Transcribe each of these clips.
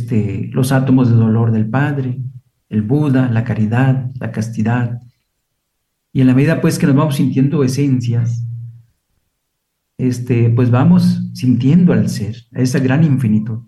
los átomos de dolor del Padre, el Buda, la caridad, la castidad. Y en la medida pues que nos vamos sintiendo esencias, pues vamos sintiendo al ser, a esa gran infinitud.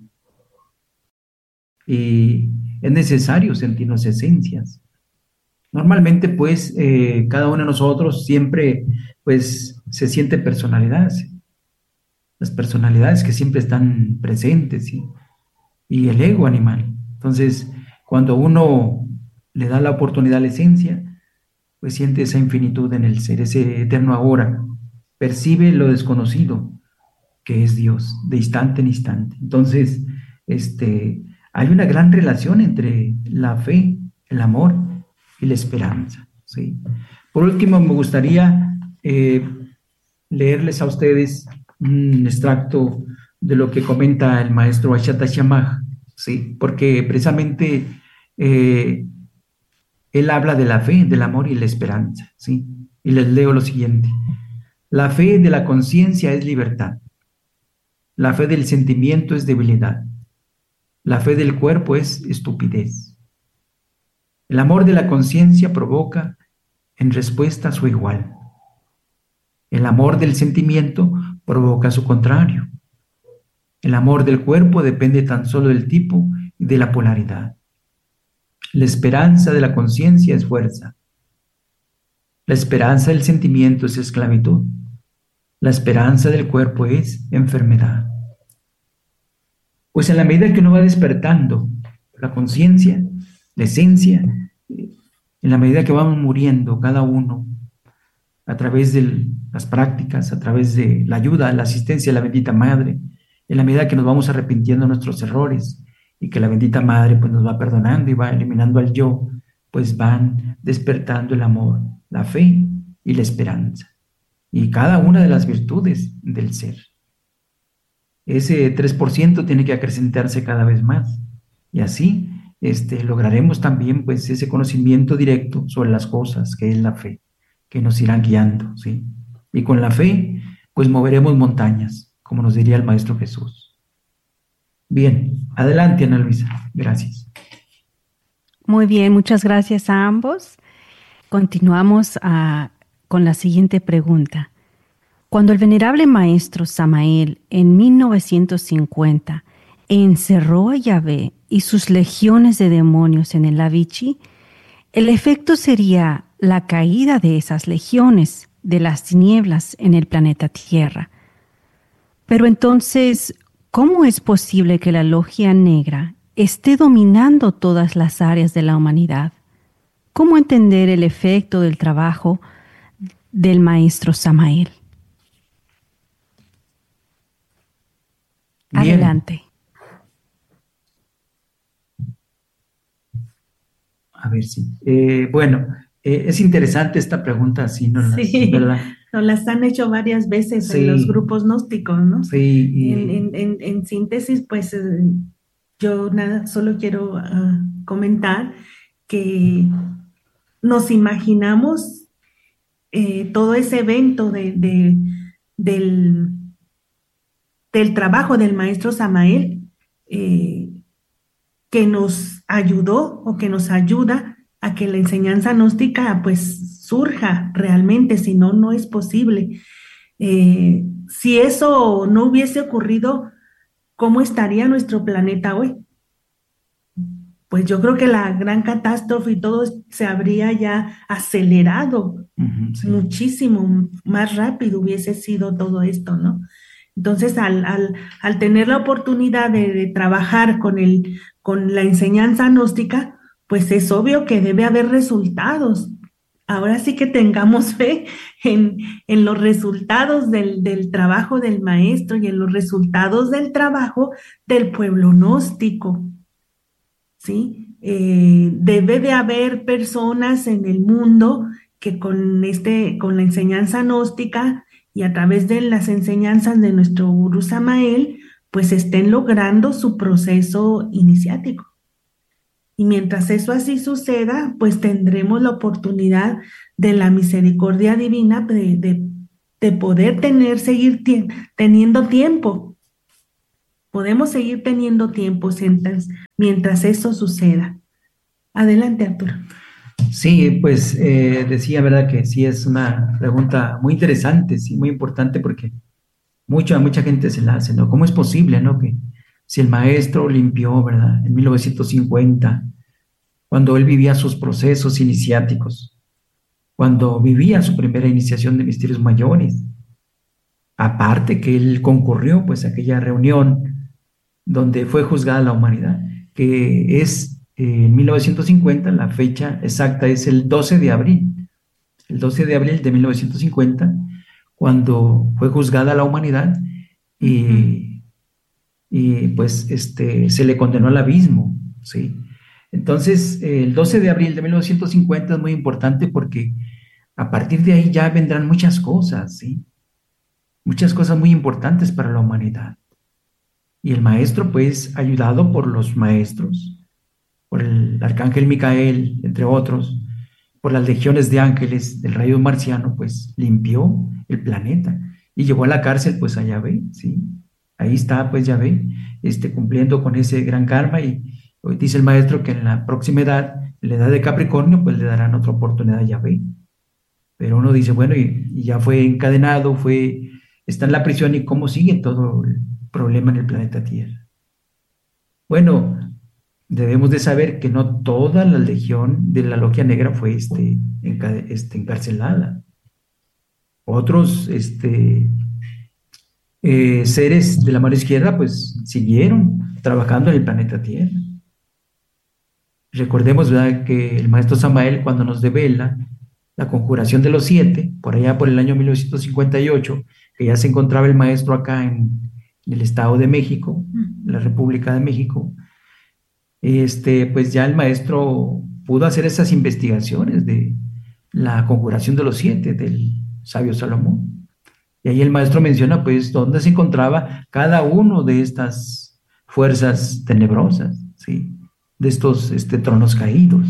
Y es necesario sentirnos esencias. Normalmente pues cada uno de nosotros siempre pues se siente personalidades, las personalidades que siempre están presentes, ¿sí? Y el ego animal. Entonces, cuando uno le da la oportunidad a la esencia, pues siente esa infinitud en el ser, ese eterno ahora, percibe lo desconocido, que es Dios, de instante en instante. Entonces, hay una gran relación entre la fe, el amor y la esperanza, ¿sí? Por último, me gustaría leerles a ustedes un extracto de lo que comenta el maestro Ashata Shamaj, ¿sí? Porque precisamente él habla de la fe, del amor y la esperanza, ¿sí? Y les leo lo siguiente. La fe de la conciencia es libertad. La fe del sentimiento es debilidad. La fe del cuerpo es estupidez. El amor de la conciencia provoca en respuesta su igual. El amor del sentimiento provoca su contrario. El amor del cuerpo depende tan solo del tipo y de la polaridad. La esperanza de la conciencia es fuerza. La esperanza del sentimiento es esclavitud. La esperanza del cuerpo es enfermedad. Pues en la medida que uno va despertando la conciencia, la esencia, en la medida que vamos muriendo cada uno a través de las prácticas, a través de la ayuda, la asistencia de la bendita Madre, en la medida que nos vamos arrepintiendo de nuestros errores y que la bendita Madre pues nos va perdonando y va eliminando al yo, pues van despertando el amor, la fe y la esperanza y cada una de las virtudes del ser. Ese 3% tiene que acrecentarse cada vez más y así lograremos también pues ese conocimiento directo sobre las cosas que es la fe, que nos irán guiando, ¿sí? Y con la fe pues moveremos montañas, como nos diría el Maestro Jesús. Bien, adelante Ana Luisa, gracias. Muy bien, muchas gracias a ambos. Continuamos con la siguiente pregunta. Cuando el venerable maestro Samael en 1950 encerró a Yahvé y sus legiones de demonios en el Avichi, el efecto sería la caída de esas legiones de las tinieblas en el planeta Tierra. Pero entonces, ¿cómo es posible que la logia negra esté dominando todas las áreas de la humanidad? ¿Cómo entender el efecto del trabajo del maestro Samael? Bien. Adelante. A ver si. Es interesante esta pregunta, sí, ¿no? Sí, ¿verdad? nos las han hecho varias veces Sí. en los grupos gnósticos, ¿no? Sí. En síntesis, pues yo solo quiero comentar que nos imaginamos todo ese evento del trabajo del maestro Samael que nos ayudó o que nos ayuda a que la enseñanza gnóstica pues surja realmente, si no, no es posible. Si eso no hubiese ocurrido, ¿cómo estaría nuestro planeta hoy? Pues yo creo que la gran catástrofe y todo se habría ya acelerado Sí. muchísimo más rápido hubiese sido todo esto, ¿no? Entonces, al tener la oportunidad de trabajar con la enseñanza gnóstica, pues es obvio que debe haber resultados. Ahora sí que tengamos fe en los resultados del trabajo del maestro y en los resultados del trabajo del pueblo gnóstico, ¿sí? Debe de haber personas en el mundo que con la enseñanza gnóstica y a través de las enseñanzas de nuestro Gurú Samael, pues estén logrando su proceso iniciático. Y mientras eso así suceda, pues tendremos la oportunidad de la misericordia divina de poder seguir teniendo tiempo Podemos seguir teniendo tiempo mientras eso suceda. Adelante, Arturo. Sí, pues decía, ¿verdad? Que sí es una pregunta muy interesante, sí, muy importante porque mucha gente se la hace, ¿no? ¿Cómo es posible, ¿no? Que si el maestro limpió, ¿verdad? En 1950, cuando él vivía sus procesos iniciáticos, cuando vivía su primera iniciación de misterios mayores, aparte que él concurrió, pues, a aquella reunión donde fue juzgada la humanidad, que es en 1950, la fecha exacta es el 12 de abril de 1950, cuando fue juzgada la humanidad y, pues se le condenó al abismo, ¿sí? Entonces, el 12 de abril de 1950 es muy importante porque a partir de ahí ya vendrán muchas cosas, ¿sí? Muchas cosas muy importantes para la humanidad. Y el maestro, pues, ayudado por los maestros, por el arcángel Micael, entre otros, por las legiones de ángeles del rayo marciano, pues limpió el planeta y llevó a la cárcel pues a Yahvé, ¿sí? Ahí está pues Yahvé, cumpliendo con ese gran karma y hoy dice el maestro que en la próxima edad, en la edad de Capricornio, pues le darán otra oportunidad a Yahvé. Pero uno dice, bueno, y ya fue encadenado, está en la prisión y cómo sigue todo el problema en el planeta Tierra. Bueno, debemos de saber que no toda la legión de la Logia Negra fue encarcelada. Otros seres de la mano izquierda pues siguieron trabajando en el planeta Tierra. Recordemos, ¿verdad?, que el maestro Samael, cuando nos devela la conjuración de los 7, por allá por el año 1958, que ya se encontraba el maestro acá en el Estado de México, la República de México, pues ya el maestro pudo hacer esas investigaciones de la conjuración de los 7 del sabio Salomón. Y ahí el maestro menciona pues dónde se encontraba cada uno de estas fuerzas tenebrosas, ¿sí?, de estos tronos caídos.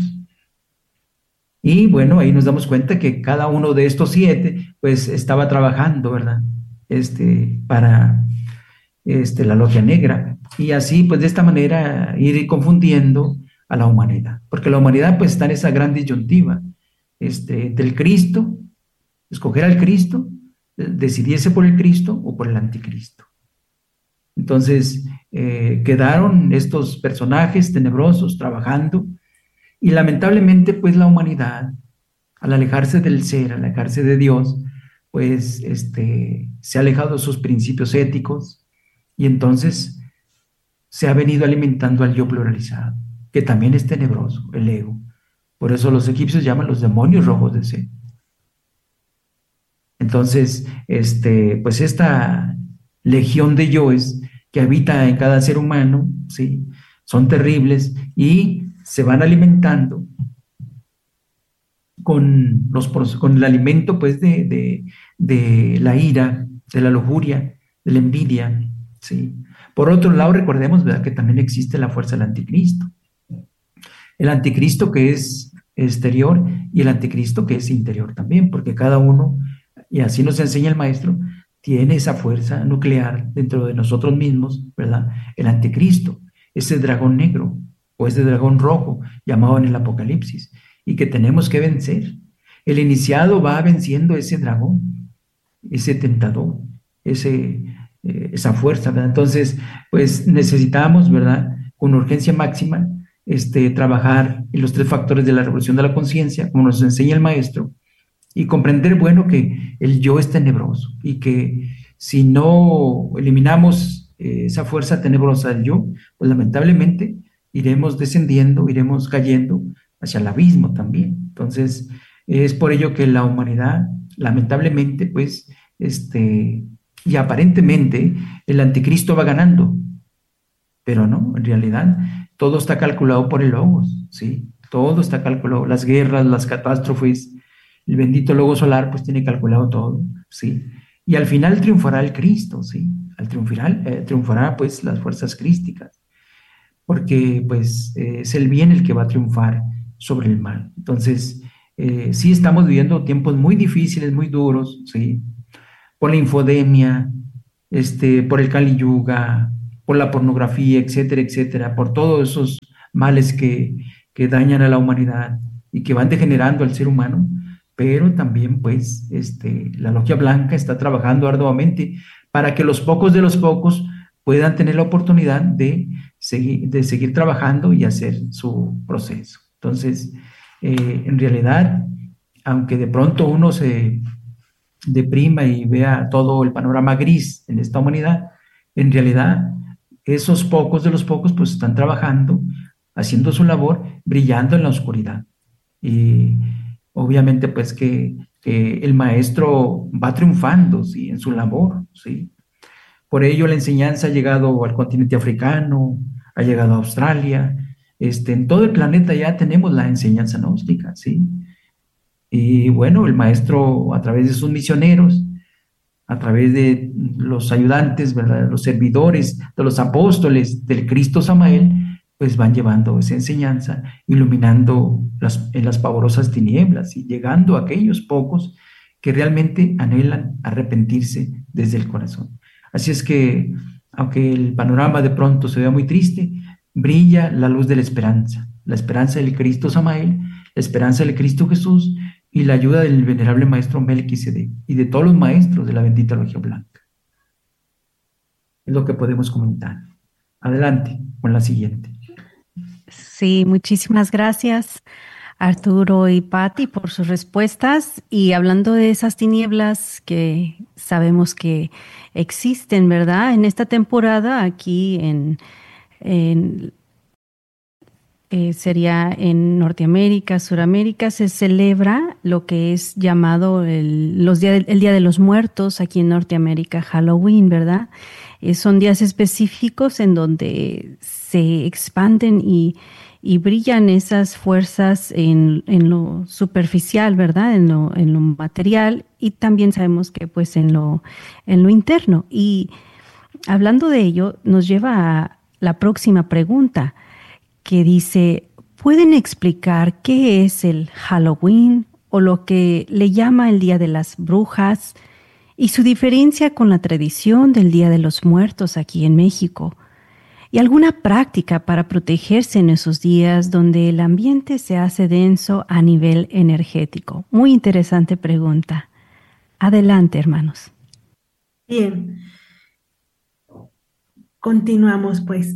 Y bueno, ahí nos damos cuenta que cada uno de estos 7 pues estaba trabajando, ¿verdad?, para la Logia Negra, y así pues de esta manera ir confundiendo a la humanidad, porque la humanidad pues está en esa gran disyuntiva del Cristo, escoger al Cristo, decidirse por el Cristo o por el anticristo. Entonces quedaron estos personajes tenebrosos trabajando y lamentablemente pues la humanidad, al alejarse del ser, al alejarse de Dios, pues se ha alejado de sus principios éticos. Y entonces se ha venido alimentando al yo pluralizado, que también es tenebroso, el ego. Por eso los egipcios llaman los demonios rojos de Set. Entonces, pues esta legión de yoes que habita en cada ser humano, ¿sí?, son terribles y se van alimentando con el alimento pues de la ira, de la lujuria, de la envidia, ¿sí? Por otro lado, recordemos, ¿verdad?, que también existe la fuerza del anticristo. El anticristo que es exterior y el anticristo que es interior también, porque cada uno, y así nos enseña el maestro, tiene esa fuerza nuclear dentro de nosotros mismos, ¿verdad? El anticristo, ese dragón negro o ese dragón rojo llamado en el Apocalipsis, y que tenemos que vencer. El iniciado va venciendo ese dragón, ese tentador, esa fuerza, ¿verdad? Entonces, pues necesitamos, ¿verdad?, con urgencia máxima, trabajar en los 3 factores de la revolución de la conciencia, como nos enseña el maestro, y comprender, bueno, que el yo es tenebroso y que si no eliminamos esa fuerza tenebrosa del yo, pues lamentablemente iremos descendiendo, iremos cayendo hacia el abismo también. Entonces, es por ello que la humanidad, lamentablemente, pues, y aparentemente el anticristo va ganando, pero no, en realidad todo está calculado por el Logos, ¿sí? Todo está calculado, las guerras, las catástrofes, el bendito Logos solar pues tiene calculado todo, ¿sí? Y al final triunfará el Cristo, ¿sí? Triunfará pues las fuerzas crísticas, porque pues es el bien el que va a triunfar sobre el mal. Entonces, sí estamos viviendo tiempos muy difíciles, muy duros, ¿sí?, por la infodemia, por el Kali Yuga, por la pornografía, etcétera, etcétera, por todos esos males que dañan a la humanidad y que van degenerando al ser humano, pero también pues la Logia Blanca está trabajando arduamente para que los pocos de los pocos puedan tener la oportunidad de seguir trabajando y hacer su proceso. Entonces, en realidad, aunque de pronto uno se deprima y vea todo el panorama gris en esta humanidad, en realidad esos pocos de los pocos pues están trabajando, haciendo su labor, brillando en la oscuridad. Y obviamente pues que el maestro va triunfando, ¿sí?, en su labor, ¿sí? Por ello la enseñanza ha llegado al continente africano, ha llegado a Australia, en todo el planeta ya tenemos la enseñanza gnóstica, ¿sí? Y bueno, el maestro a través de sus misioneros, a través de los ayudantes, ¿verdad?, los servidores, de los apóstoles del Cristo Samael, pues van llevando esa enseñanza, iluminando en las pavorosas tinieblas y llegando a aquellos pocos que realmente anhelan arrepentirse desde el corazón. Así es que, aunque el panorama de pronto se vea muy triste, brilla la luz de la esperanza del Cristo Samael, la esperanza del Cristo Jesús y la ayuda del venerable maestro Melquisedec y de todos los maestros de la bendita Logia Blanca. Es lo que podemos comentar. Adelante con la siguiente. Sí, muchísimas gracias, Arturo y Patti, por sus respuestas. Y hablando de esas tinieblas que sabemos que existen, ¿verdad? En esta temporada aquí sería en Norteamérica, Suramérica, se celebra lo que es llamado el Día de los Muertos, aquí en Norteamérica, Halloween, ¿verdad? Son días específicos en donde se expanden y brillan esas fuerzas en lo superficial, ¿verdad? En lo material, y también sabemos que pues en lo interno. Y hablando de ello, nos lleva a la próxima pregunta, que dice, ¿pueden explicar qué es el Halloween o lo que le llama el Día de las Brujas y su diferencia con la tradición del Día de los Muertos aquí en México? ¿Y alguna práctica para protegerse en esos días donde el ambiente se hace denso a nivel energético? Muy interesante pregunta. Adelante, hermanos. Bien, continuamos pues.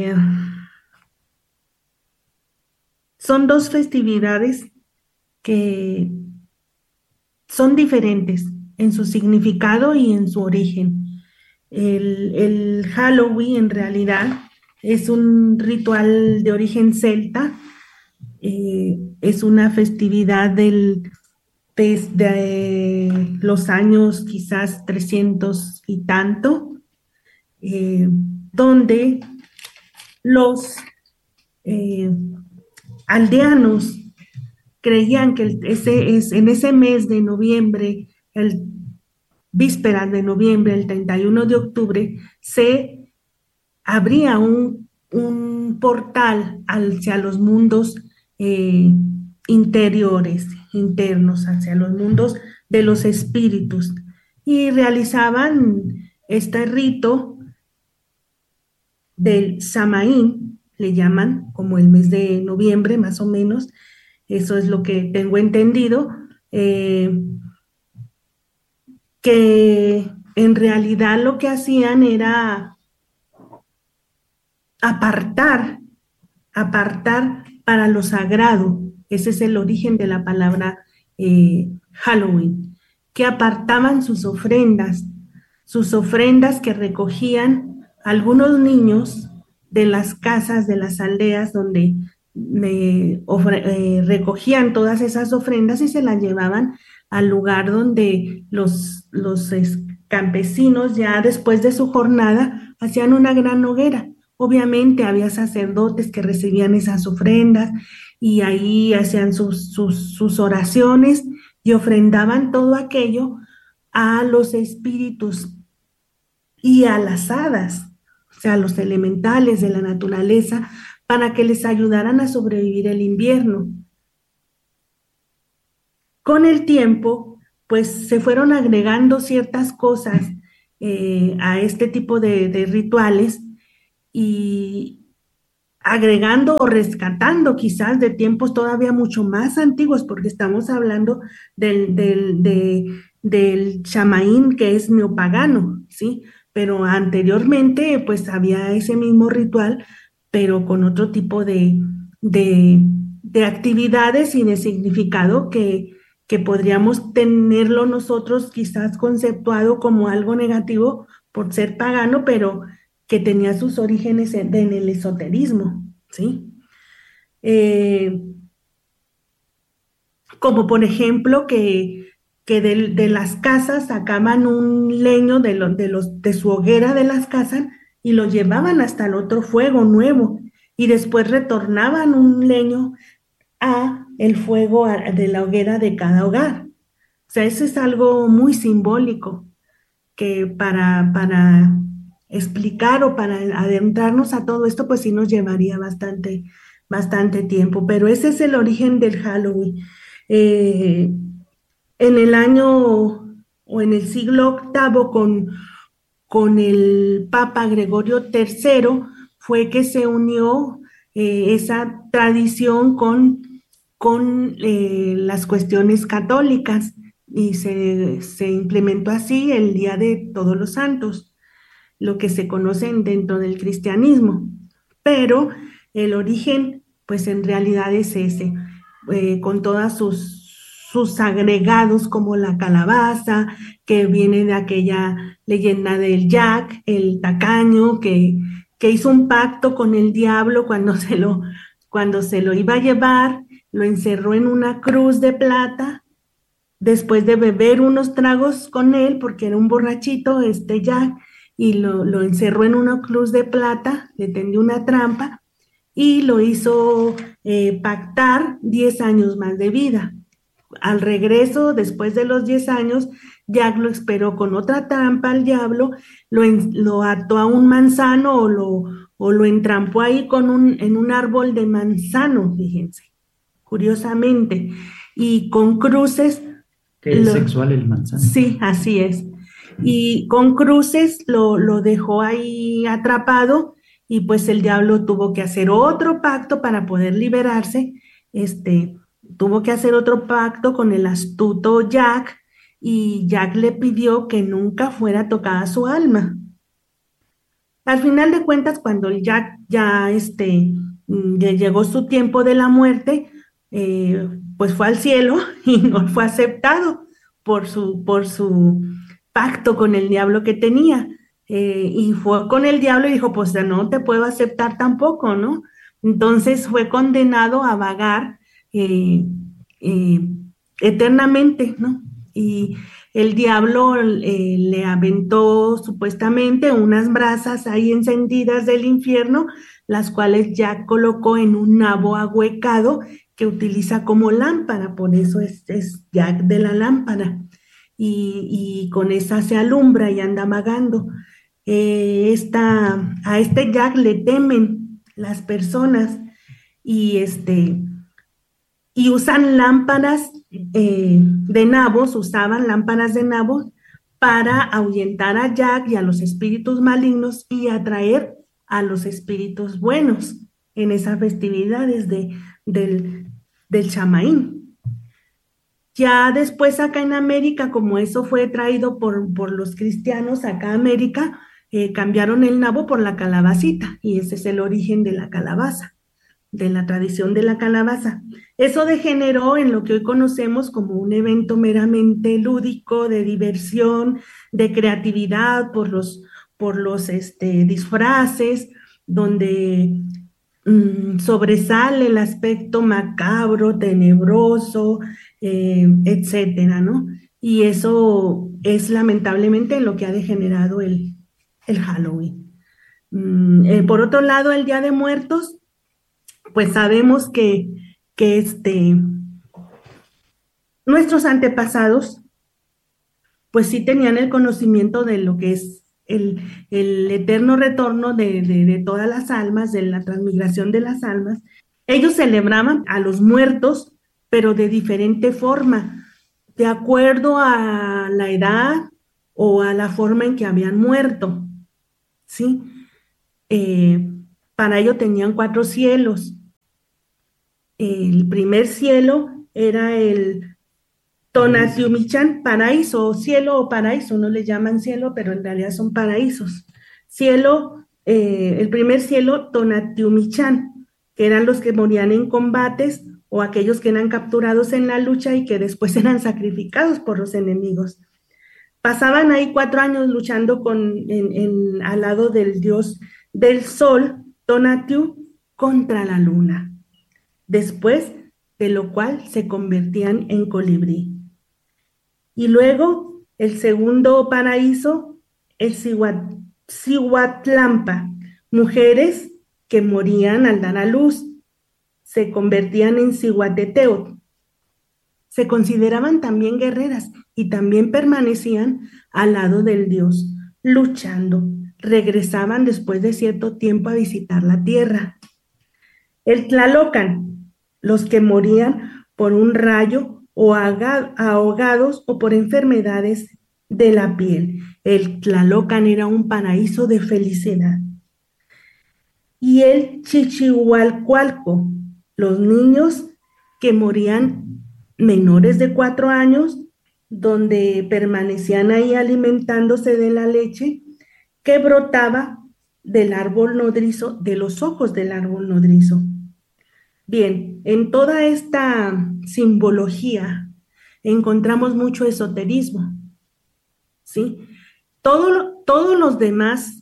Son dos festividades que son diferentes en su significado y en su origen. El Halloween en realidad es un ritual de origen celta, es una festividad desde los años quizás 300 y tanto, donde los aldeanos creían que en ese mes de noviembre, víspera de noviembre, el 31 de octubre, se abría un portal hacia los mundos internos, hacia los mundos de los espíritus, y realizaban este rito del Samaín, le llaman, como el mes de noviembre más o menos, eso es lo que tengo entendido, que en realidad lo que hacían era apartar para lo sagrado. Ese es el origen de la palabra Halloween, que apartaban sus ofrendas que recogían algunos niños de las casas, de las aldeas donde recogían todas esas ofrendas y se las llevaban al lugar donde los campesinos, ya después de su jornada, hacían una gran hoguera. Obviamente había sacerdotes que recibían esas ofrendas y ahí hacían sus oraciones y ofrendaban todo aquello a los espíritus y a las hadas, o sea, a los elementales de la naturaleza, para que les ayudaran a sobrevivir el invierno. Con el tiempo, pues se fueron agregando ciertas cosas a este tipo de rituales, y agregando o rescatando quizás de tiempos todavía mucho más antiguos, porque estamos hablando del chamaín que es neopagano, ¿sí? Pero anteriormente pues había ese mismo ritual, pero con otro tipo de, de actividades y de significado que podríamos tenerlo nosotros quizás conceptuado como algo negativo por ser pagano, pero que tenía sus orígenes en el esoterismo, ¿sí? Eh, Como por ejemplo que de las casas sacaban un leño de su hoguera de las casas y lo llevaban hasta el otro fuego nuevo y después retornaban un leño a el fuego de la hoguera de cada hogar. O sea, eso es algo muy simbólico que para explicar o para adentrarnos a todo esto, pues sí nos llevaría bastante tiempo. Pero ese es el origen del Halloween. Eh, en el año o en el siglo octavo con el Papa Gregorio III fue que se unió esa tradición con las cuestiones católicas y se implementó así el Día de Todos los Santos, lo que se conoce dentro del cristianismo. Pero el origen, pues en realidad es ese, con todas sus agregados como la calabaza, que viene de aquella leyenda del Jack, el tacaño, que hizo un pacto con el diablo cuando se lo iba a llevar, lo encerró en una cruz de plata, después de beber unos tragos con él, porque era un borrachito, Jack, y lo encerró en una cruz de plata, le tendió una trampa y lo hizo pactar 10 años más de vida. Al regreso, después de los 10 años, Jack lo esperó con otra trampa al diablo, lo ató a un manzano o lo entrampó ahí en un árbol de manzano, fíjense, curiosamente, y con cruces. Que es sexual el manzano. Sí, así es. Y con cruces lo dejó ahí atrapado y pues el diablo tuvo que hacer otro pacto para poder liberarse. Tuvo que hacer otro pacto con el astuto Jack y Jack le pidió que nunca fuera tocada su alma. Al final de cuentas, cuando el Jack ya llegó su tiempo de la muerte, pues fue al cielo y no fue aceptado por su pacto con el diablo que tenía. Y fue con el diablo y dijo, pues no te puedo aceptar tampoco, ¿no? Entonces fue condenado a vagar eh, eternamente, ¿no? Y el diablo le aventó supuestamente unas brasas ahí encendidas del infierno, las cuales Jack colocó en un nabo ahuecado que utiliza como lámpara, por eso es Jack de la lámpara. Y con esa se alumbra y anda vagando. A este Jack le temen las personas y y usan lámparas de nabos, usaban lámparas de nabos para ahuyentar a Jack y a los espíritus malignos y atraer a los espíritus buenos en esas festividades del chamaín. Ya después acá en América, como eso fue traído por los cristianos acá a América, cambiaron el nabo por la calabacita y ese es el origen de la calabaza, de la tradición de la calabaza. Eso degeneró en lo que hoy conocemos como un evento meramente lúdico, de diversión, de creatividad por los disfraces, donde sobresale el aspecto macabro, tenebroso, etcétera, ¿no? Y eso es lamentablemente lo que ha degenerado el Halloween. Por otro lado, el Día de Muertos, pues sabemos que nuestros antepasados, pues sí tenían el conocimiento de lo que es el eterno retorno de todas las almas, de la transmigración de las almas. Ellos celebraban a los muertos, pero de diferente forma, de acuerdo a la edad o a la forma en que habían muerto, ¿sí? para ello tenían 4 cielos. El primer cielo era el Tonatiuhmichan, paraíso, o cielo o paraíso, no le llaman cielo, pero en realidad son paraísos. Cielo, el primer cielo, Tonatiuhmichan, que eran los que morían en combates o aquellos que eran capturados en la lucha y que después eran sacrificados por los enemigos. Pasaban ahí 4 años luchando al lado del dios del sol, Tonatiuh, contra la luna, después de lo cual se convertían en colibrí. Y luego el segundo paraíso, el Cihuatlampa, mujeres que morían al dar a luz, se convertían en Cihuateteotl. Se consideraban también guerreras y también permanecían al lado del dios, luchando. Regresaban después de cierto tiempo a visitar la tierra. El Tlalocan, los que morían por un rayo o ahogados o por enfermedades de la piel. El Tlalocan era un paraíso de felicidad. Y el Chichihualcualco, los niños que morían menores de 4 años, donde permanecían ahí alimentándose de la leche que brotaba del árbol nodrizo, de los ojos del árbol nodrizo. Bien, en toda esta simbología encontramos mucho esoterismo, ¿sí? Todos los demás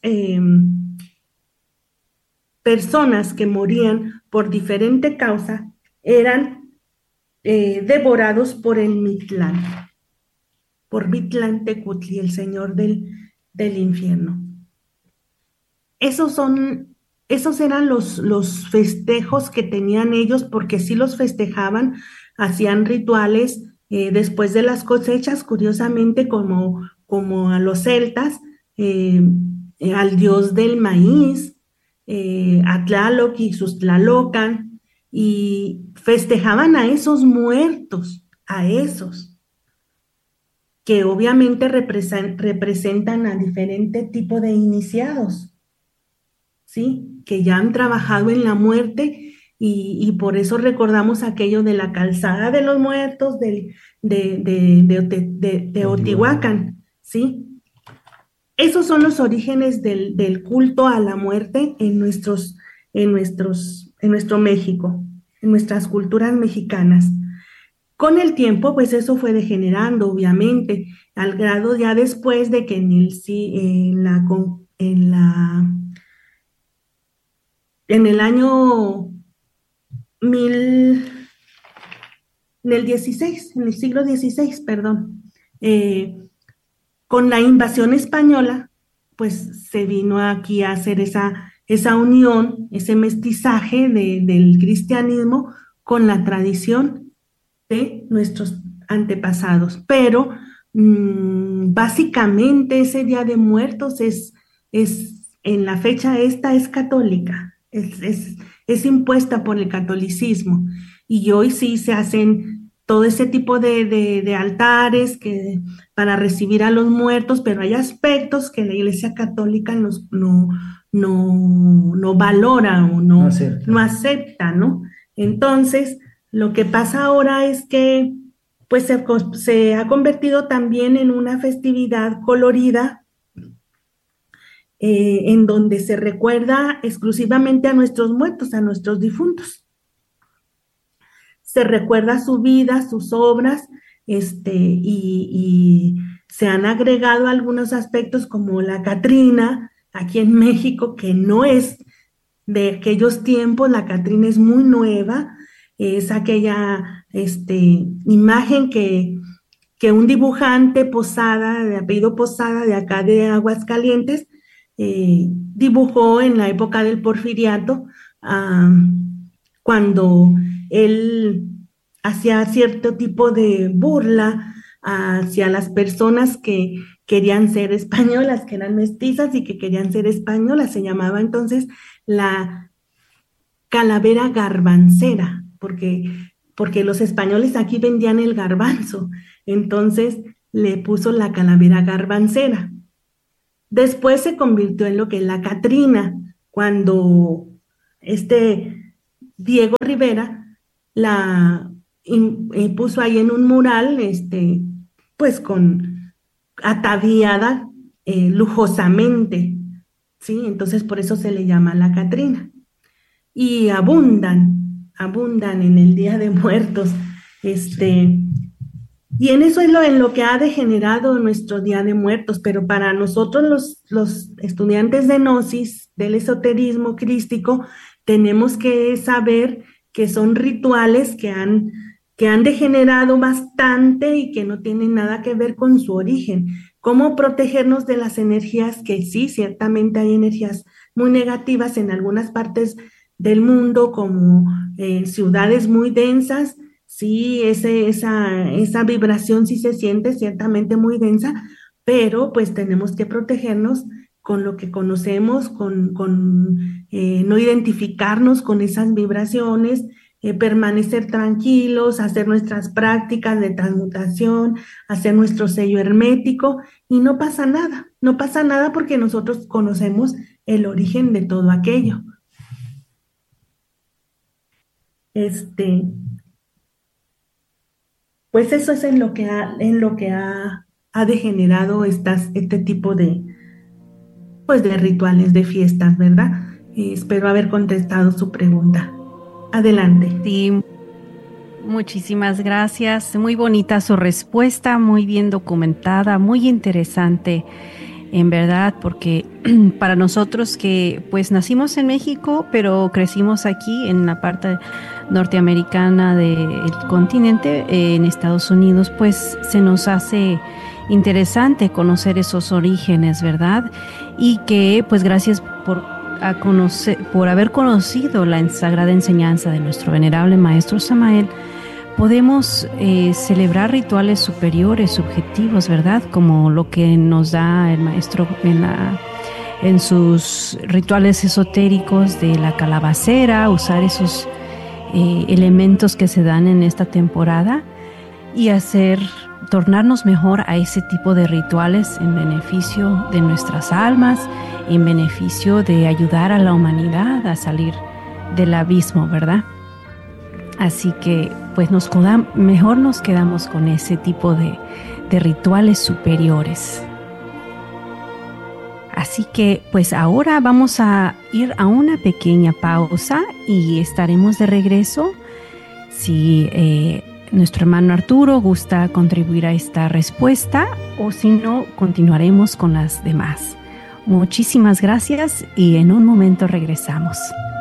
personas que morían por diferente causa eran devorados por el Mictlán, por Mictlantecutli, el señor del infierno. Esos eran los festejos que tenían ellos, porque sí los festejaban, hacían rituales después de las cosechas, curiosamente como a los celtas, al dios del maíz, a Tlaloc y sus Tlalocan, y festejaban a esos muertos, a esos, que obviamente representan a diferente tipo de iniciados, ¿sí? Que ya han trabajado en la muerte y por eso recordamos aquello de la calzada de los muertos de Teotihuacán, ¿sí? Esos son los orígenes del culto a la muerte en nuestro México, en nuestras culturas mexicanas. Con el tiempo, pues eso fue degenerando, obviamente, al grado ya después de que en el año en el siglo XVI, perdón, con la invasión española, pues se vino aquí a hacer esa unión, ese mestizaje del cristianismo con la tradición de nuestros antepasados. Pero básicamente ese Día de Muertos es en la fecha esta es católica, es impuesta por el catolicismo, y hoy sí se hacen todo ese tipo de altares para recibir a los muertos, pero hay aspectos que la Iglesia Católica no valora o no acepta, ¿no? Entonces, lo que pasa ahora es que pues se ha convertido también en una festividad colorida, en donde se recuerda exclusivamente a nuestros muertos, a nuestros difuntos. Se recuerda su vida, sus obras, y se han agregado algunos aspectos como la Catrina, aquí en México, que no es de aquellos tiempos. La Catrina es muy nueva, es aquella imagen que un dibujante Posada, de apellido Posada, de acá de Aguascalientes, dibujó en la época del Porfiriato, cuando él hacía cierto tipo de burla hacia las personas que querían ser españolas, que eran mestizas y que querían ser españolas. Se llamaba entonces la calavera garbancera, porque los españoles aquí vendían el garbanzo, entonces le puso la calavera garbancera. Después se convirtió en lo que es la Catrina, cuando Diego Rivera la puso ahí en un mural, pues ataviada lujosamente, ¿sí? Entonces por eso se le llama la Catrina. Y abundan en el Día de Muertos, y en eso es en lo que ha degenerado nuestro Día de Muertos, pero para nosotros los estudiantes de Gnosis, del esoterismo crístico, tenemos que saber que son rituales que han degenerado bastante y que no tienen nada que ver con su origen. ¿Cómo protegernos de las energías? Que sí, ciertamente hay energías muy negativas en algunas partes del mundo, como ciudades muy densas. Sí, esa vibración sí se siente ciertamente muy densa, pero pues tenemos que protegernos con lo que conocemos, no identificarnos con esas vibraciones, permanecer tranquilos, hacer nuestras prácticas de transmutación, hacer nuestro sello hermético y no pasa nada porque nosotros conocemos el origen de todo aquello. Pues eso es en lo que ha degenerado este tipo de rituales, de fiestas, ¿verdad? Espero haber contestado su pregunta. Adelante. Sí, muchísimas gracias. Muy bonita su respuesta, muy bien documentada, muy interesante, en verdad, porque para nosotros que pues nacimos en México, pero crecimos aquí en la parte norteamericana del continente, en Estados Unidos, pues se nos hace interesante conocer esos orígenes, ¿verdad? Y que pues gracias por haber conocido la sagrada enseñanza de nuestro venerable maestro Samael, podemos celebrar rituales superiores, subjetivos, ¿verdad? Como lo que nos da el maestro en sus rituales esotéricos de la calabacera, usar esos elementos que se dan en esta temporada y tornarnos mejor a ese tipo de rituales en beneficio de nuestras almas, en beneficio de ayudar a la humanidad a salir del abismo, ¿verdad? Así que pues mejor nos quedamos con ese tipo de rituales superiores. Así que pues ahora vamos a ir a una pequeña pausa y estaremos de regreso. Si nuestro hermano Arturo gusta contribuir a esta respuesta o si no, continuaremos con las demás. Muchísimas gracias y en un momento regresamos.